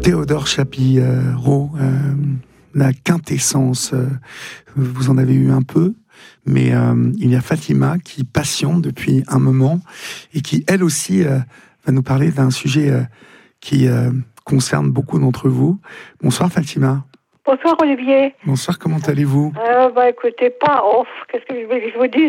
Théodore Chapiro, la quintessence, vous en avez eu un peu, mais il y a Fatima qui patiente depuis un moment et qui, elle aussi, va nous parler d'un sujet qui concerne beaucoup d'entre vous. Bonsoir Fatima. Bonsoir Olivier. Bonsoir, comment allez-vous? Écoutez, pas off, qu'est-ce que je veux que je vous dise?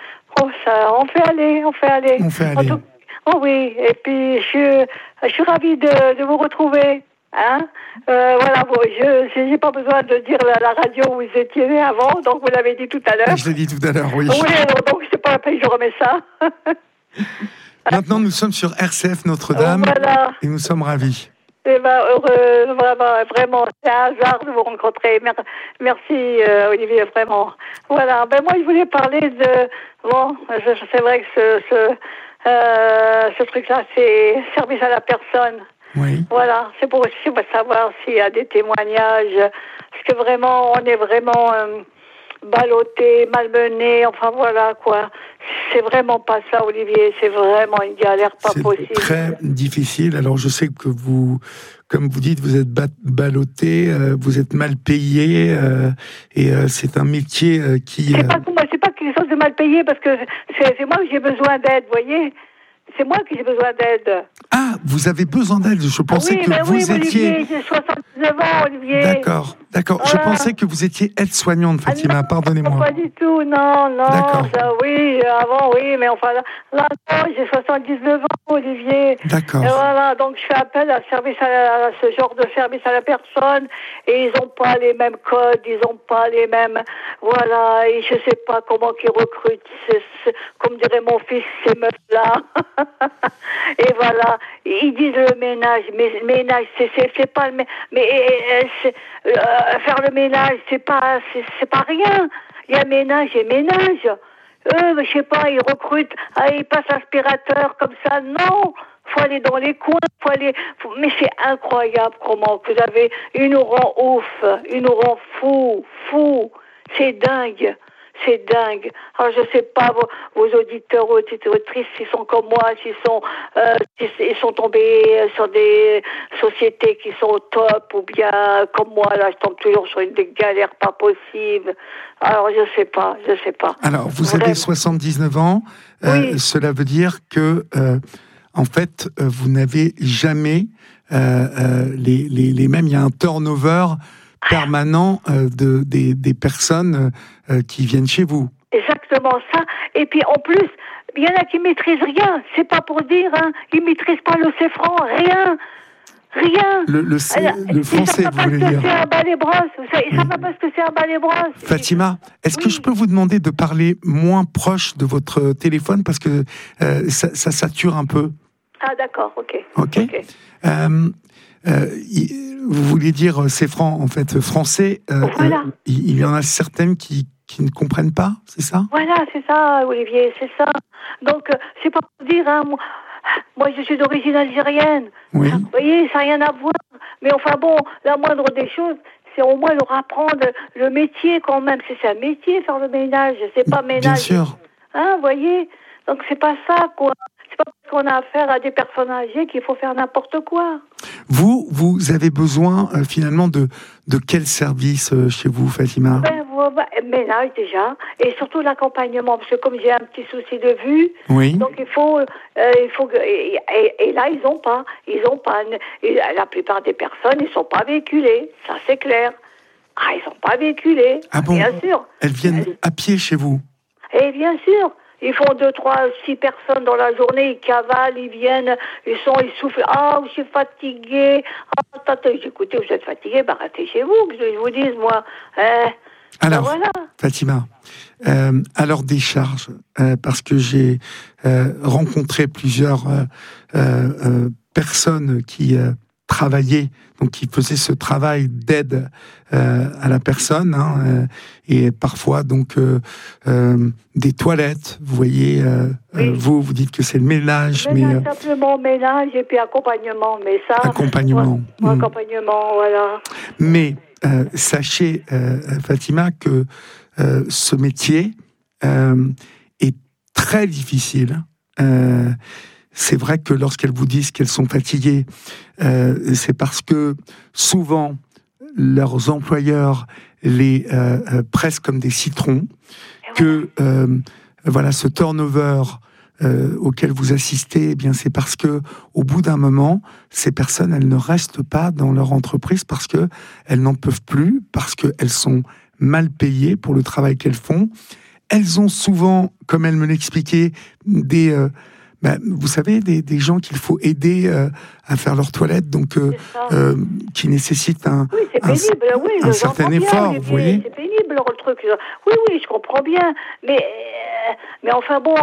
On fait aller. On fait aller. Oh oui, et puis je suis ravie de vous retrouver. Hein? Voilà, bon, je n'ai pas besoin de dire la radio où vous étiez né avant, donc vous l'avez dit tout à l'heure. Je l'ai dit tout à l'heure, oui. Oui, donc c'est pas la peine que je remets ça. Maintenant, nous sommes sur RCF Notre-Dame, voilà. Et nous sommes ravis. Eh ben, heureux, vraiment, c'est un hasard de vous rencontrer. Merci, Olivier, vraiment. Voilà, moi, je voulais parler de... Bon, c'est vrai que ce truc-là, c'est service à la personne. Oui. Voilà, c'est pour aussi savoir s'il y a des témoignages. Parce que vraiment, on est vraiment ballotté, malmené, enfin voilà, quoi. C'est vraiment pas ça, Olivier. C'est vraiment une galère pas possible. C'est très difficile. Alors, je sais que vous, comme vous dites, vous êtes ballotté, vous êtes mal payé, et c'est un métier qui... C'est pas quelque chose de mal payé, parce que c'est moi que j'ai besoin d'aide, vous voyez. C'est moi qui j'ai besoin d'aide. Ah, vous avez besoin d'aide. Je pensais que vous étiez... Olivier, j'ai 79 ans, Olivier. D'accord. Je pensais que vous étiez aide-soignante, Fatima. Pardonnez-moi. Pas du tout, non. D'accord. Avant, oui, mais enfin, là, j'ai 79 ans, Olivier. D'accord. Et voilà, donc je fais appel à ce genre de service à la personne, et ils n'ont pas les mêmes codes, ils n'ont pas les mêmes... Voilà, et je ne sais pas comment ils recrutent, comme dirait mon fils, ces meufs-là. Et voilà, ils disent le ménage, mais le ménage, c'est pas le faire le ménage, c'est pas rien. Il y a ménage et ménage. Je sais pas, ils recrutent, ils passent aspirateur comme ça. Non, faut aller dans les coins, mais c'est incroyable comment vous avez, ils nous rend ouf, ils nous rend fou. C'est dingue. Alors je sais pas vos auditeurs ou auditrices s'ils sont comme moi, s'ils sont tombés sur des sociétés qui sont au top, ou bien comme moi là, je tombe toujours sur des galères pas possibles. Alors je sais pas. Alors vous avez 79 ans, oui. Cela veut dire que en fait vous n'avez jamais les mêmes. Il y a un turnover permanent des personnes qui viennent chez vous. Exactement ça. Et puis en plus, il y en a qui maîtrisent rien. C'est pas pour dire, hein. Ils maîtrisent pas le CFRAN, rien. Le français, vous voulez dire. C'est un balai-brosse. Ils savent pas ce que c'est un balai-brosse. Fatima, est-ce que je peux vous demander de parler moins proche de votre téléphone parce que ça sature un peu? Ah d'accord, ok. Vous vouliez dire CFRAN, en fait, français. Voilà. Il y en a certaines qui ne comprennent pas, c'est ça? Voilà, c'est ça, Olivier, c'est ça. Donc, c'est pas pour dire, hein, moi je suis d'origine algérienne. Oui. Vous voyez, ça n'a rien à voir. Mais enfin bon, la moindre des choses, c'est au moins leur apprendre le métier quand même. C'est un métier, faire le ménage. C'est pas ménage. Bien sûr. Hein, vous voyez? Donc, c'est pas ça, quoi. C'est pas parce qu'on a affaire à des personnes âgées qu'il faut faire n'importe quoi. Vous avez besoin finalement de quel service chez vous, Fatima? Ménage déjà, et surtout l'accompagnement, parce que comme j'ai un petit souci de vue, oui. Donc il faut que, et là ils ont pas, et la plupart des personnes ils sont pas véhiculées, ça c'est clair. Ils sont pas véhiculés. Ah bon? Bien sûr. Elles viennent à pied chez vous? Et bien sûr. Ils font 2, 3, 6 personnes dans la journée, ils cavalent, ils viennent, ils soufflent. Je suis fatigué. Écoutez, vous êtes fatigué, restez chez vous, que je vous dise, moi. Alors, voilà. Fatima, alors des charges, parce que j'ai rencontré plusieurs personnes qui travaillaient, donc qui faisaient ce travail d'aide à la personne, hein, et parfois donc des toilettes, vous voyez, oui. Vous dites que c'est le ménage, mais simplement ménage et puis accompagnement, mais ça... Accompagnement. Accompagnement, voilà. Mais sachez, Fatima, que ce métier est très difficile. c'est vrai que lorsqu'elles vous disent qu'elles sont fatiguées, c'est parce que souvent leurs employeurs les pressent comme des citrons, que voilà, ce turnover auquel vous assistez, eh bien, c'est parce que au bout d'un moment, ces personnes, elles ne restent pas dans leur entreprise parce que elles n'en peuvent plus, parce qu'elles sont mal payées pour le travail qu'elles font. Elles ont souvent, comme elle me l'expliquait, vous savez, des gens qu'il faut aider à faire leur toilette, donc qui nécessitent un certain effort, Olivier, vous voyez. C'est pénible, le truc. Oui, je comprends bien, mais enfin bon,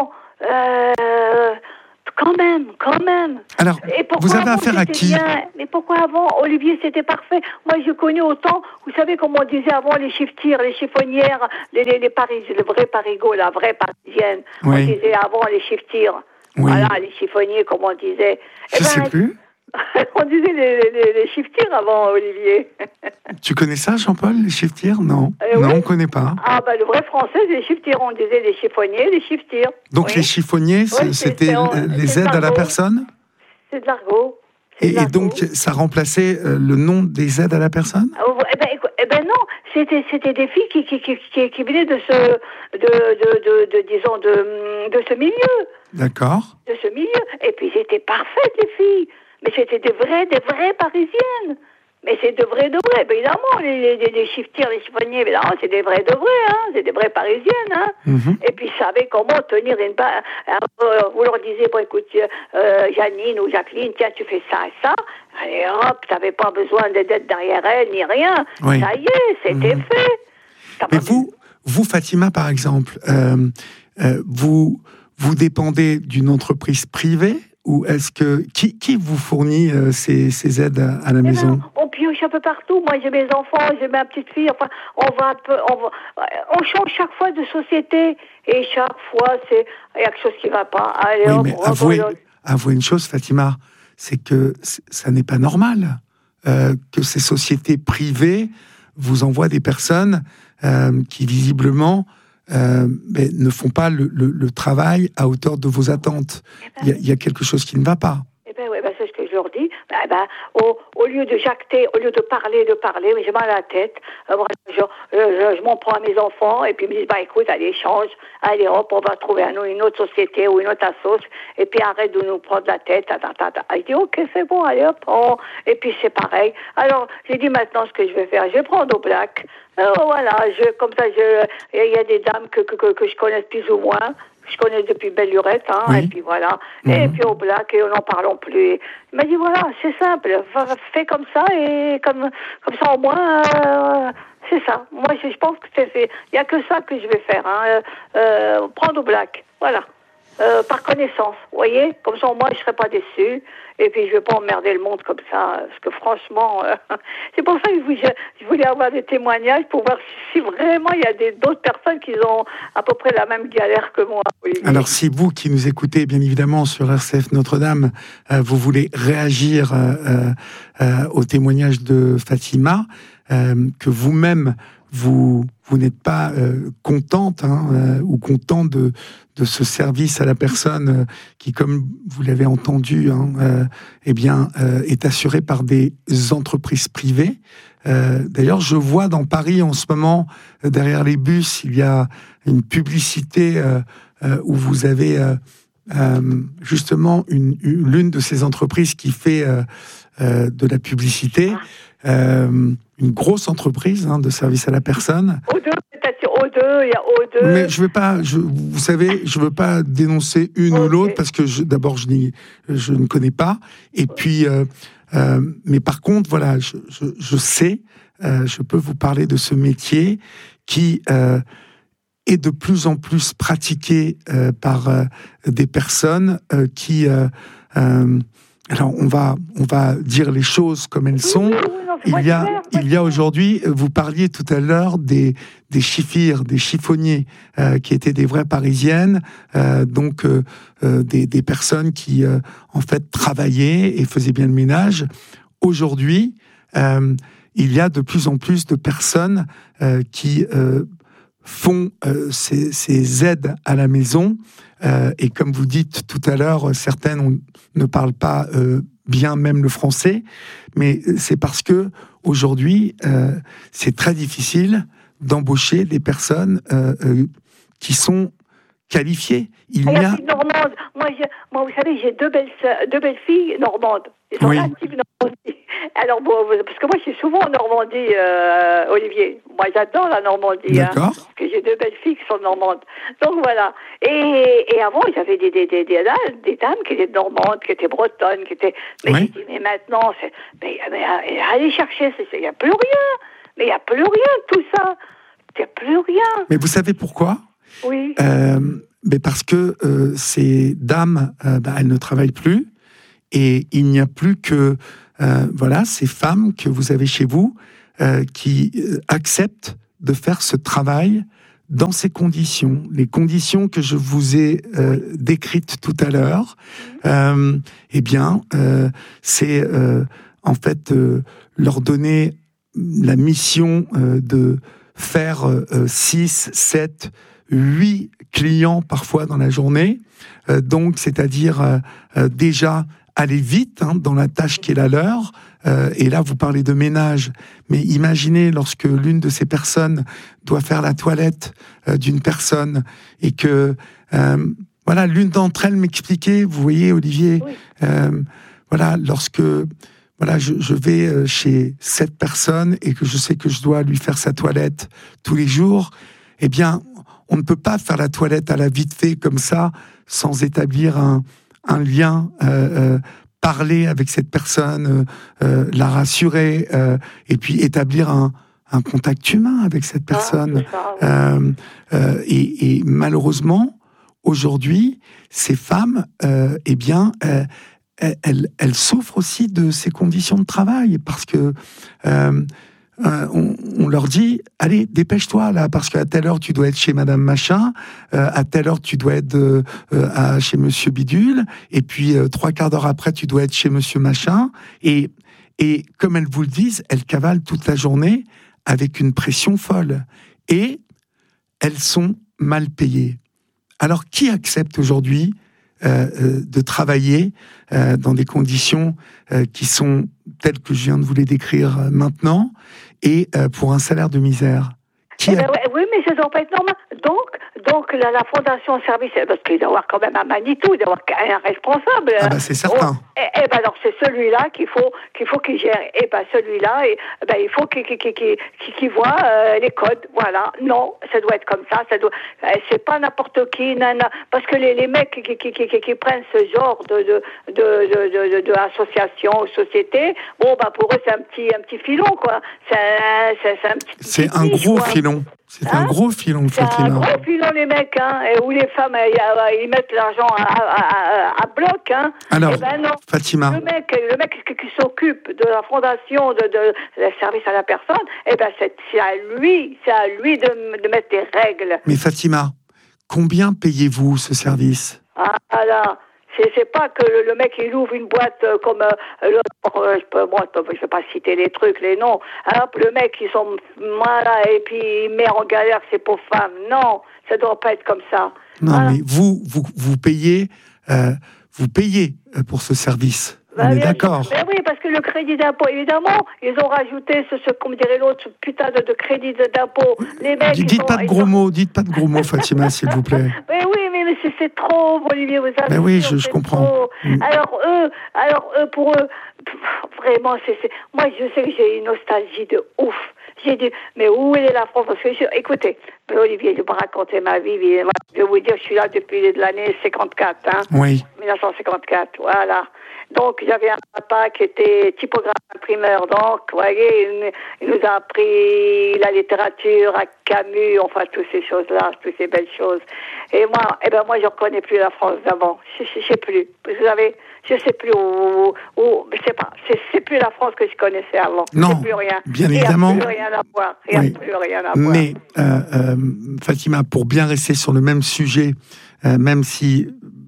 quand même. Alors, vous avez affaire à qui? Mais pourquoi avant, Olivier, c'était parfait. Moi, je connais autant, vous savez comment on disait avant, les chiffetières, les chiffonnières, les Parisiens, le vrai Parigot, la vraie Parisienne. Oui. On disait avant les chiffetières. Oui. Voilà, les chiffonniers, comme on disait. Je sais plus. On disait les chiffetières avant, Olivier. Tu connais ça, Jean-Paul, les chiffetières? Non. Non, on ne connaît pas. Ah, le vrai français, c'est les chiffetières. On disait les chiffonniers, les chiffetières. Donc les chiffonniers, c'était les aides à la personne? C'est de l'argot. Et donc, ça remplaçait le nom des aides à la personne? Eh ben non, c'était des filles qui venaient de ce milieu. D'accord. De ce milieu. Et puis, c'était parfaites, les filles. Mais c'était des vraies Parisiennes. Mais c'est de vrai, évidemment, les chiffetières, les chiffonniers, évidemment, c'est des vrais, c'est des vraies Parisiennes, hein. Mm-hmm. Et puis, ils savaient comment tenir une barre. Vous leur disiez, bon, écoute, Janine ou Jacqueline, tiens, tu fais ça et ça. Allez, hop, t'avais pas besoin d'être derrière elle, ni rien. Oui. Ça y est, c'était fait. Mais vous, Fatima, par exemple, vous dépendez d'une entreprise privée? Ou est-ce que qui vous fournit ces aides à la maison? On pioche un peu partout. Moi, j'ai mes enfants, j'ai ma petite fille. Enfin, on change chaque fois de société et chaque fois, il y a quelque chose qui ne va pas. Allez, oui, mais avouez une chose, Fatima, c'est que ça n'est pas normal que ces sociétés privées vous envoient des personnes qui visiblement mais ne font pas le travail à hauteur de vos attentes. Il y a quelque chose qui ne va pas. C'est ce que je leur dis. Au lieu de jacter, au lieu de parler, j'ai mal à la tête. Je m'en prends à mes enfants et puis ils me disent, écoute, allez, change. Allez, hop, on va trouver une autre société ou une autre assoce. Et puis arrête de nous prendre la tête. Je dis, ok, c'est bon, allez, hop. Et puis c'est pareil. Alors, j'ai dit maintenant ce que je vais faire. Je vais prendre au black. Voilà, comme ça, il y a des dames que je connais plus ou moins. Je connais depuis belle lurette, oui. Et puis voilà. Et puis au black, et on n'en parlons plus. Il m'a dit, voilà, c'est simple, fais comme ça, et comme ça au moins, c'est ça. Moi, je pense que il n'y a que ça que je vais faire, prendre au black, voilà. Par connaissance, vous voyez, comme ça au moins je ne serai pas déçue et puis je ne vais pas emmerder le monde comme ça, parce que franchement, c'est pour ça que je voulais avoir des témoignages pour voir si vraiment il y a d'autres personnes qui ont à peu près la même galère que moi. Oui. Alors si vous qui nous écoutez bien évidemment sur RCF Notre-Dame, vous voulez réagir au témoignage de Fatima, que vous-même vous n'êtes pas contente ou content de ce service à la personne qui, comme vous l'avez entendu, est assuré par des entreprises privées. D'ailleurs, je vois dans Paris en ce moment, derrière les bus, il y a une publicité où vous avez justement l'une de ces entreprises qui fait de la publicité. Une grosse entreprise de service à la personne. O2, il y a O2. Mais vous savez, je veux pas dénoncer une ou l'autre parce que d'abord je ne connais pas. Et puis, mais par contre, voilà, je sais, je peux vous parler de ce métier qui est de plus en plus pratiqué par des personnes qui alors on va dire les choses comme elles sont. Il y a aujourd'hui, vous parliez tout à l'heure des chiffirs, des chiffonniers qui étaient des vraies Parisiennes, donc des personnes qui en fait travaillaient et faisaient bien le ménage. Aujourd'hui, il y a de plus en plus de personnes qui font ces aides à la maison. Et comme vous dites tout à l'heure, certaines ne parlent pas bien même le français, mais c'est parce que aujourd'hui, c'est très difficile d'embaucher des personnes qui sont qualifiées. Il y a normande. Moi, vous savez, j'ai deux belles filles normandes. Elles sont natives Normandie. Alors bon, parce que moi, je suis souvent en Normandie, Olivier. Moi, j'adore la Normandie. D'accord. Parce que j'ai deux belles filles qui sont normandes. Donc voilà. Et avant, j'avais des dames qui étaient normandes, qui étaient bretonnes, qui étaient. Mais j'ai dit, mais maintenant, mais allez chercher, il n'y a plus rien. Mais il n'y a plus rien, tout ça. Il n'y a plus rien. Mais vous savez pourquoi ? Oui. Mais parce que ces dames, elles ne travaillent plus. Et il n'y a plus que ces femmes que vous avez chez vous qui acceptent de faire ce travail dans ces conditions, les conditions que je vous ai décrites tout à l'heure. C'est en fait leur donner la mission de faire 6, 7, 8 clients parfois dans la journée. Donc, c'est-à-dire déjà aller vite dans la tâche qui est la leur. Et là, vous parlez de ménage. Mais imaginez lorsque l'une de ces personnes doit faire la toilette d'une personne et que, l'une d'entre elles m'expliquait, vous voyez, Olivier, lorsque je vais chez cette personne et que je sais que je dois lui faire sa toilette tous les jours, eh bien, on ne peut pas faire la toilette à la vite fait comme ça, sans établir un lien, parler avec cette personne, la rassurer, et puis établir un contact humain avec cette personne. Et malheureusement, aujourd'hui, ces femmes, elles souffrent aussi de ces conditions de travail, parce que on leur dit, allez, dépêche-toi là, parce qu'à telle heure tu dois être chez Madame Machin, à telle heure tu dois être chez Monsieur Bidule, et puis 3/4 d'heure après tu dois être chez Monsieur Machin, et comme elles vous le disent, elles cavalent toute la journée avec une pression folle, et elles sont mal payées. Alors qui accepte aujourd'hui de travailler dans des conditions qui sont telles que je viens de vous les décrire maintenant, et pour un salaire de misère? Oui, mais ça ne doit pas être normal. Donc la Fondation Service, parce qu'il doit y avoir quand même un Manitou, il doit y avoir un responsable. C'est certain. Alors c'est celui-là qu'il faut qu'il gère. Celui-là, il faut qu'il voit les codes. Voilà. Non, ça doit être comme ça. C'est pas n'importe qui, parce que les mecs qui prennent ce genre de association ou société, pour eux c'est un petit filon, quoi. C'est un gros filon. C'est un gros filon, Fatima. C'est un gros filon, les mecs, où les femmes, ils mettent l'argent à bloc, Alors, non. Fatima. Le mec qui s'occupe de la fondation de service à la personne, c'est à lui de mettre des règles. Mais Fatima, combien payez-vous ce service? C'est pas que le mec il ouvre une boîte comme je vais pas citer les trucs, les noms. Le mec ils sont malades et puis il met en galère ses pauvres femmes. Non, ça doit pas être comme ça. Non, mais vous payez pour ce service. On est d'accord. Oui, parce que le crédit d'impôt, évidemment, ils ont rajouté comme dirait l'autre, putain de crédit d'impôt. Les mecs, dites pas de gros mots, Fatima, s'il vous plaît. Oui, mais c'est trop, Olivier, vous savez. Mais oui, je comprends. Alors eux, pour eux, vraiment, moi, je sais que j'ai une nostalgie de ouf. J'ai dit, mais où est la France? Parce que, écoutez, Olivier, je vais pas raconter ma vie. Je vais vous dire, je suis là depuis l'année 54, Oui. 1954, voilà. Donc, j'avais un papa qui était typographe imprimeur. Donc, vous voyez, il nous a appris la littérature à Camus, enfin, toutes ces choses-là, toutes ces belles choses. Et moi, moi, je ne reconnais plus la France d'avant. Je sais plus. Vous savez, je sais plus où je sais pas. C'est plus la France que je connaissais avant. Non, c'est plus rien. Bien évidemment. Il n'y a plus rien à voir. Plus rien à voir. Mais, Fatima, pour bien rester sur le même sujet, même si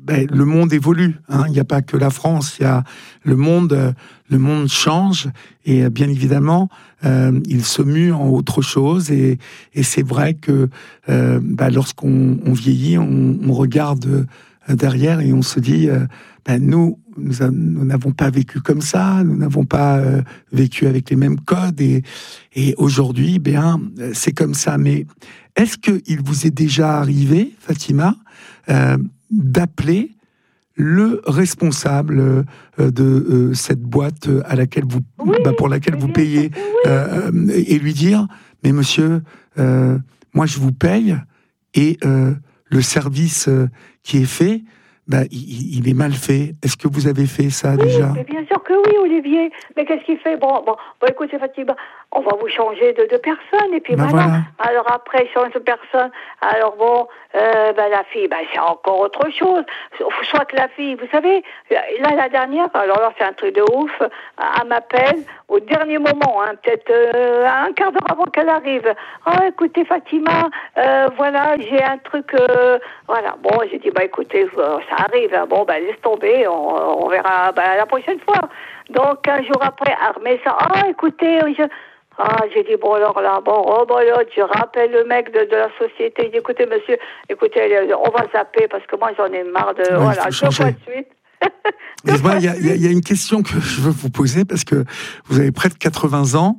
le monde évolue. Il n'y a pas que la France, il y a le monde change et bien évidemment, il se mue en autre chose. Et c'est vrai que lorsqu'on vieillit, on regarde derrière et on se dit, nous n'avons pas vécu comme ça, nous n'avons pas vécu avec les mêmes codes et aujourd'hui, c'est comme ça. Mais est-ce qu'il vous est déjà arrivé, Fatima, d'appeler le responsable de cette boîte à laquelle pour laquelle vous payez et lui dire, mais monsieur, moi je vous paye et le service qui est fait, il est mal fait. Est-ce que vous avez fait ça déjà? Mais bien sûr que oui, Olivier. Mais qu'est-ce qu'il fait? Bon, écoutez, Fatima, on va vous changer de personne. Et puis voilà. Alors après, change de personne. Alors bon, la fille, c'est encore autre chose. Soit que la fille, vous savez, là, la dernière, alors là, c'est un truc de ouf, elle m'appelle au dernier moment, peut-être un quart d'heure avant qu'elle arrive. Oh, écoutez, Fatima, voilà, j'ai un truc, voilà. Bon, j'ai dit, écoutez, ça arrive. Laisse tomber, on verra la prochaine fois. Donc, un jour après, elle remet ça. Ah, écoutez, j'ai dit, je rappelle le mec de la société. Il dit, écoutez, monsieur, on va zapper parce que moi, j'en ai marre de... voilà, 2 fois de suite. Dites-moi, il y a une question que je veux vous poser parce que vous avez près de 80 ans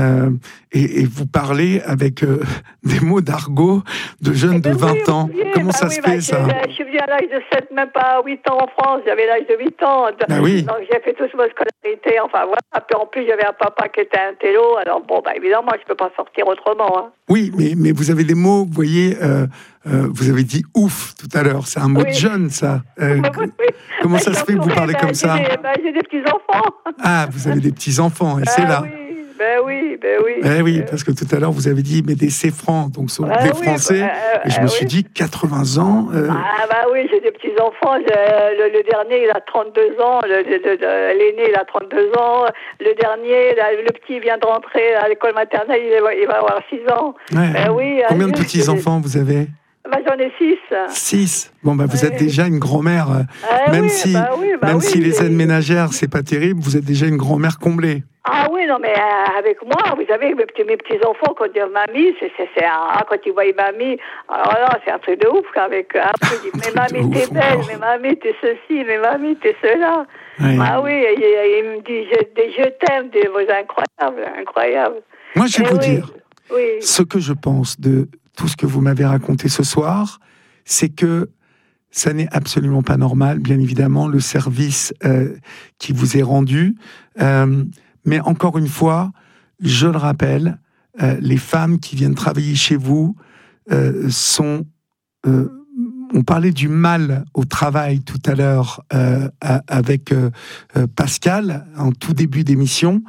et vous parlez avec des mots d'argot de jeunes de 20 ans. Comment ça se fait, ça? Je suis venue à l'âge de 7, même pas 8 ans en France. J'avais l'âge de 8 ans. Donc, j'ai fait toute ma scolarité. Enfin, voilà. Puis en plus, j'avais un papa qui était un télo. Alors, évidemment, je ne peux pas sortir autrement. Oui, mais vous avez des mots, vous voyez... vous avez dit ouf tout à l'heure, c'est un mot de jeune, ça. Comment ça se fait que vous parlez comme ça? J'ai des petits-enfants. Ah, vous avez des petits-enfants, et c'est là. Oui. Oui, parce que tout à l'heure, vous avez dit, mais des C-francs, donc sont des Français. Et je me suis dit, 80 ans... oui, j'ai des petits-enfants. Le dernier, il a 32 ans. L'aîné, il a 32 ans. Le dernier, le petit vient de rentrer à l'école maternelle, il va avoir 6 ans. Combien de petits-enfants vous avez? J'en ai 6. 6. Vous êtes déjà une grand-mère. Même si les aides ménagères, c'est pas terrible, vous êtes déjà une grand-mère comblée. Ah oui, non, mais avec moi, vous savez, mes petits-enfants, quand ils disent mamie, quand ils voient mamie, alors là, c'est un truc de ouf, avec ils disent, mais mamie, t'es belle, mais mamie, t'es ceci, mais mamie, t'es cela. Oui. Ah oui, ils me disent, je t'aime, incroyable. Moi, je vais vous dire, ce que je pense de tout ce que vous m'avez raconté ce soir, c'est que ça n'est absolument pas normal, bien évidemment, le service qui vous est rendu. Mais encore une fois, je le rappelle, les femmes qui viennent travailler chez vous sont... on parlait du mal au travail tout à l'heure avec Pascal, en tout début d'émission.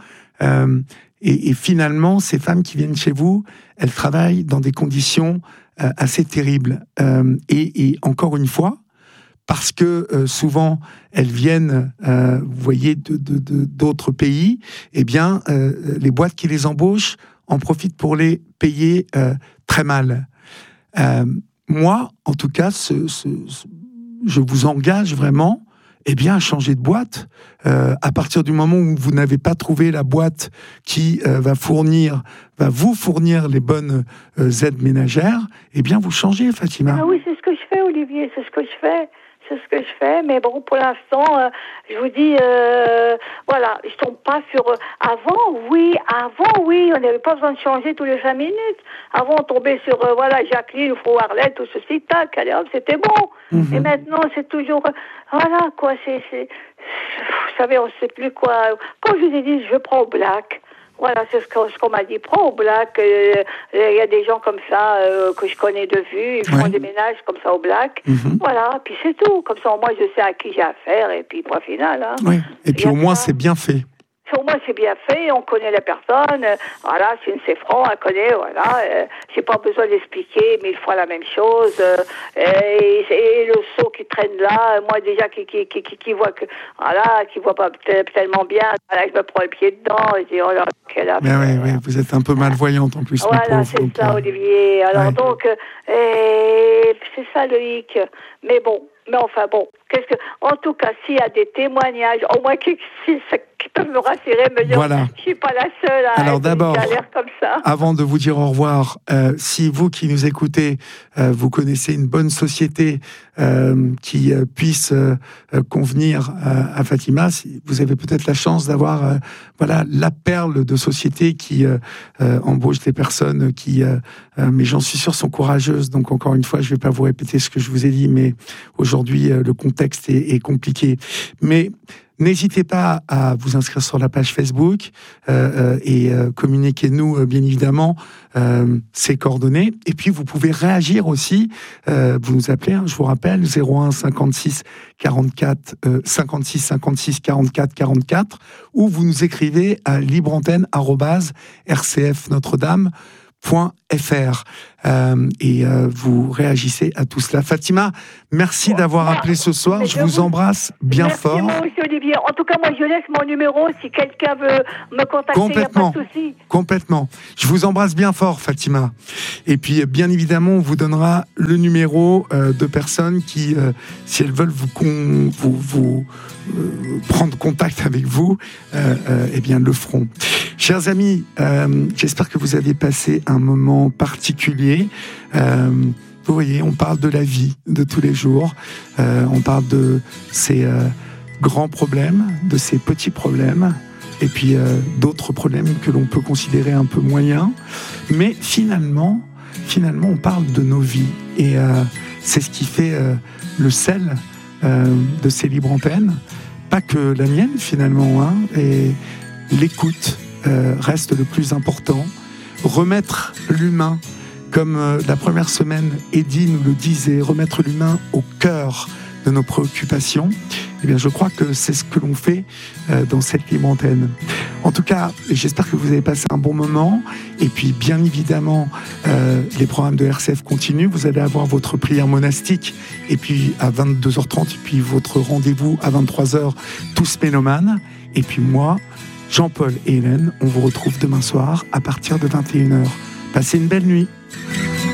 Et finalement, ces femmes qui viennent chez vous, elles travaillent dans des conditions assez terribles. Et encore une fois, parce que souvent elles viennent, vous voyez, d'autres pays, eh bien, les boîtes qui les embauchent en profitent pour les payer très mal. Moi, en tout cas, je vous engage vraiment, à changer de boîte. À partir du moment où vous n'avez pas trouvé la boîte qui va vous fournir les bonnes aides ménagères, vous changez, Fatima. Ah oui, c'est ce que je fais, Olivier, c'est ce que je fais, mais bon, pour l'instant, je vous dis, je tombe pas sur... Avant, oui, on n'avait pas besoin de changer tous les 5 minutes. Avant, on tombait sur, Jacqueline ou Arlette, tout ceci, tac, allez hop, c'était bon. Et maintenant, c'est toujours... c'est... Vous savez, on ne sait plus quoi... Quand je vous ai dit, je prends au black... Voilà, c'est ce qu'on m'a dit. Prends au black. Il y a des gens comme ça que je connais de vue. Ils font des ménages comme ça au black. Voilà, puis c'est tout. Comme ça, au moins, je sais à qui j'ai affaire. Et puis, point final. Oui. Et puis, au moins, c'est bien fait. Au moins, c'est bien fait, on connaît la personne. Voilà, c'est une C-franc, elle connaît, voilà. J'ai pas besoin d'expliquer 1000 fois la même chose. Et le seau qui traîne là, moi déjà qui voit que, voilà, qui voit pas tellement bien, voilà, je me prends le pied dedans, et je dis, oh là, quelle affaire. Oui, vous êtes un peu malvoyante en plus, voilà, pauvre, c'est ça, Olivier. Alors donc, c'est ça le hic. Mais bon, Mais enfin bon, en tout cas, s'il y a des témoignages, au moins qui peuvent me rassurer, me dire, voilà. Je suis pas la seule à Alors être d'abord, une galère comme ça. Avant de vous dire au revoir, si vous qui nous écoutez, vous connaissez une bonne société qui puisse convenir à Fatima, vous avez peut-être la chance d'avoir la perle de société qui embauche des personnes qui, mais j'en suis sûr, sont courageuses. Donc encore une fois, je ne vais pas vous répéter ce que je vous ai dit, mais aujourd'hui, le contexte est compliqué. Mais n'hésitez pas à vous inscrire sur la page Facebook et communiquez-nous, bien évidemment, ces coordonnées. Et puis, vous pouvez réagir aussi. Vous nous appelez, je vous rappelle, 01 56 44 56 56 44 44, ou vous nous écrivez à libreantenne@rcfnotredame.fr et vous réagissez à tout cela. Fatima, merci d'avoir appelé ce soir. Je vous embrasse bien fort. Merci, monsieur Olivier. En tout cas, moi, je laisse mon numéro si quelqu'un veut me contacter. Complètement, il n'y a pas de souci. Complètement. Je vous embrasse bien fort, Fatima. Et puis, bien évidemment, on vous donnera le numéro de personnes qui, si elles veulent vous prendre contact avec vous, eh bien, le feront. Chers amis, j'espère que vous avez passé un moment particulier. Vous voyez, on parle de la vie de tous les jours, on parle de ces grands problèmes, de ces petits problèmes, et puis d'autres problèmes que l'on peut considérer un peu moyens. Mais finalement, on parle de nos vies, et c'est ce qui fait le sel de ces libres antennes. Pas que la mienne, finalement, hein, et l'écoute reste le plus important. Remettre l'humain, comme la première semaine, Eddie nous le disait, remettre l'humain au cœur de nos préoccupations. Eh bien, je crois que c'est ce que l'on fait dans cette libre antenne. En tout cas, j'espère que vous avez passé un bon moment. Et puis, bien évidemment, les programmes de RCF continuent. Vous allez avoir votre prière monastique, et puis à 22h30, et puis votre rendez-vous à 23h, tous mélomanes. Et puis moi, Jean-Paul et Hélène, on vous retrouve demain soir à partir de 21h. Passez une belle nuit.